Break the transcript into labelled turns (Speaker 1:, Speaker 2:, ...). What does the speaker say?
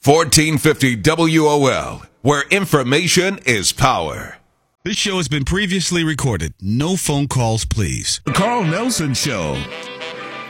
Speaker 1: 1450 WOL, where information is power.
Speaker 2: This show has been previously recorded. No phone calls, please.
Speaker 3: The Carl Nelson Show.